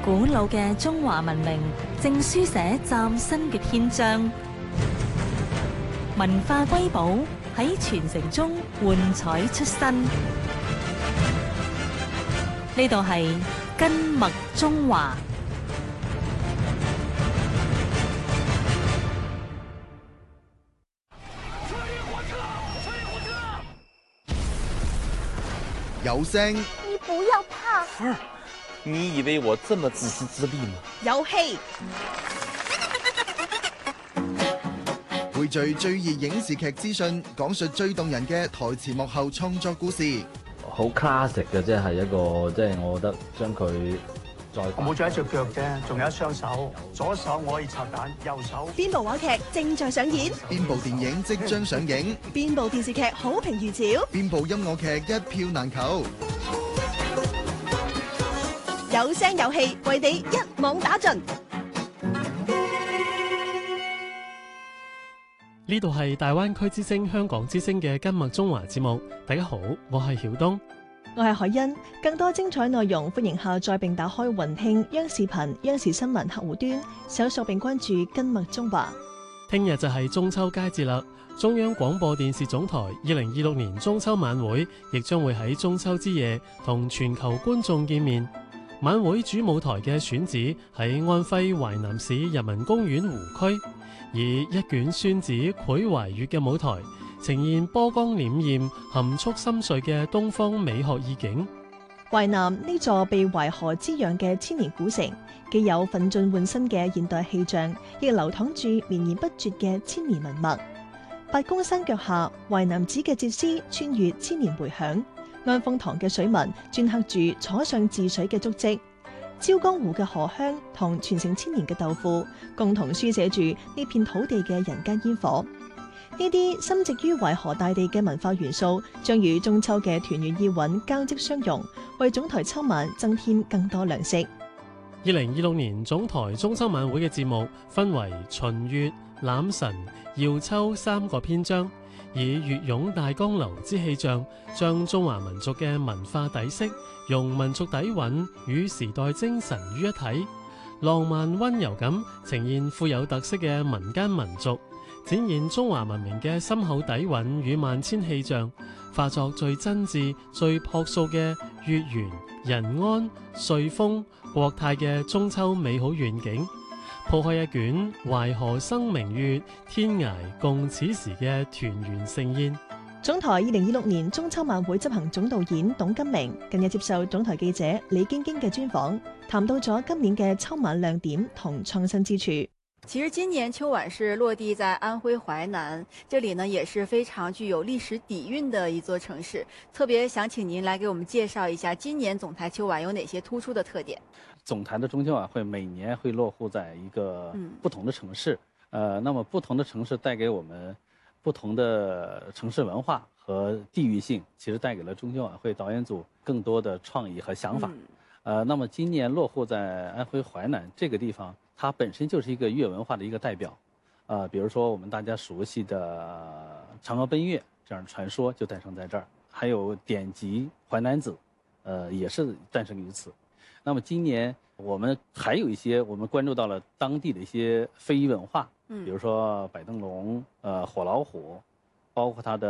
古老嘅中華文明正書寫嶄新嘅篇章，文化瑰寶喺傳承中喚彩出新。呢度係根脈中華。 有聲， 你不要怕。 芬儿，你以為我這麼自私自利嗎？ 有戲， 匯聚最熱影視劇資訊，講述最動人嘅台前幕後創作故事。 好 classic 嘅，即係一個，即係我覺得將佢再冇咗一隻腳啫，仲有一雙手，左手我可以拆彈，右手。 邊部話劇正在上演？ 邊部電影即將上映？ 邊部電視劇好評如潮？ 邊部音樂劇一票難求？ 有聲有戲，為你一網打盡。 呢度係大灣區之聲香港之聲嘅根脈中華節目。大家好，我係曉東， 我係海欣。更多精彩內容，歡迎下載並打開雲聽央視頻、央視新聞客戶端，搜索並關注根脈中華。 聽日就係中秋佳節啦！中央廣播電視總台2026年中秋晚會亦將會喺中秋之夜同全球觀眾見面。晚會主舞台嘅選址喺安徽淮南市人民公園湖區，以一卷宣紙繪淮月嘅舞台，呈現波光潋滟、含蓄深邃嘅東方美學意境。 淮南呢座被淮河滋養嘅千年古城，既有奮進換新嘅現代氣象，亦流淌住綿延不絕嘅千年文脈。八公山腳下，淮南子嘅竪詩穿越千年迴響。安豐堂嘅水紋鐫刻住楚上治水嘅足跡，椒江湖嘅荷香同傳承千年嘅豆腐，共同書寫住呢片土地嘅人間煙火。呢啲深植於淮河大地嘅文化元素，將與中秋嘅團圓意韻交織相融，為總台秋晚增添更多亮色。 2026年總台中秋晚會嘅節目分為秦月、欖辰、瑤秋3個篇章，以月湧大江流之氣象，將中華民族嘅文化底色、用民族底蘊與時代精神於一體，浪漫溫柔咁呈現富有特色嘅民間民俗，展現中華文明嘅深厚底蘊與萬千氣象，化作最真摯、最樸素嘅月圓人安、歲豐國泰嘅中秋美好願景。鋪開一卷淮河生明月，天涯共此時嘅團圓盛宴。 總台2026年中秋晚會執行總導演董金明近日接受總台記者李晶晶嘅專訪，談到咗今年嘅秋晚亮點同創新之處。 其實今年秋晚是落地在安徽淮南，這裡呢也是非常具有歷史底蘊的一座城市。特別想請您來給我們介紹一下今年總台秋晚有哪些突出的特點。 總台的中秋晚會每年會落戶在一個不同的城市，那麼不同的城市帶給我們不同的城市文化和地域性，其實帶給了中秋晚會導演組更多的創意和想法。那麼今年落戶在安徽淮南這個地方，它本身就是一個粵文化的一個代表，比如說我們大家熟悉的嫦娥奔月這樣的傳說就誕生在這兒，還有典籍《淮南子》，也是誕生於此。那麼今年我們還有一些我們關注到了當地的一些非遺文化，比如說擺燈籠、火老虎，包括它的